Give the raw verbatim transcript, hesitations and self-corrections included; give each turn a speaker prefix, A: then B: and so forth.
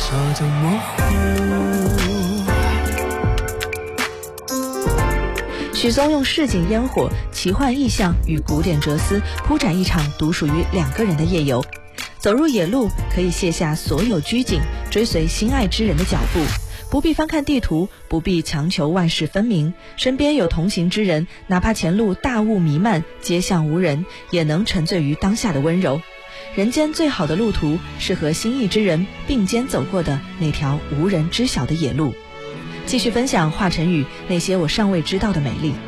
A: 少的模糊。
B: 许嵩用市井烟火、奇幻意象与古典哲思铺展一场独属于两个人的夜游。走入野路，可以卸下所有拘谨，追随心爱之人的脚步，不必翻看地图，不必强求万事分明，身边有同行之人，哪怕前路大雾弥漫，街巷无人，也能沉醉于当下的温柔。人间最好的路途，是和心意之人并肩走过的那条无人知晓的野路。继续分享华晨宇那些我尚未知道的美丽。